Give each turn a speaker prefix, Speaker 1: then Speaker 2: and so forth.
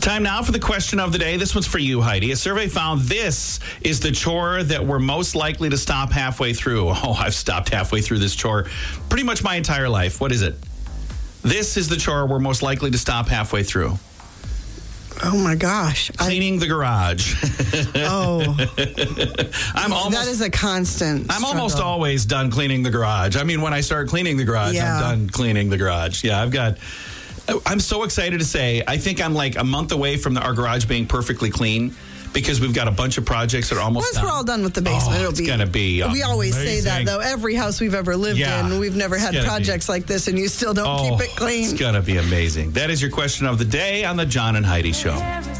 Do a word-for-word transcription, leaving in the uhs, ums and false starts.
Speaker 1: Time now for the question of the day. This one's for you, Heidi. A survey found this is the chore that we're most likely to stop halfway through. Oh, I've stopped halfway through this chore pretty much my entire life. What is it? This is the chore we're most likely to stop halfway through.
Speaker 2: Oh, my gosh.
Speaker 1: Cleaning I, the garage.
Speaker 2: Oh.
Speaker 1: I'm almost,
Speaker 2: that is a constant
Speaker 1: I'm
Speaker 2: struggle.
Speaker 1: almost always done cleaning the garage. I mean, when I start cleaning the garage,
Speaker 2: Yeah.
Speaker 1: I'm done cleaning the garage. Yeah, I've got... I'm so excited to say, I think I'm like a month away from the, our garage being perfectly clean because we've got a bunch of projects that are almost
Speaker 2: Once
Speaker 1: done.
Speaker 2: we're all done with the basement,
Speaker 1: oh,
Speaker 2: it'll
Speaker 1: it's
Speaker 2: be...
Speaker 1: It's going to be
Speaker 2: We always say that,
Speaker 1: amazing.
Speaker 2: though. Every house we've ever lived
Speaker 1: Yeah,
Speaker 2: in, we've never had
Speaker 1: it's gonna
Speaker 2: projects
Speaker 1: be.
Speaker 2: like this, and you still don't
Speaker 1: Oh,
Speaker 2: keep it clean.
Speaker 1: It's going to be amazing. That is your question of the day on the John and Heidi Show.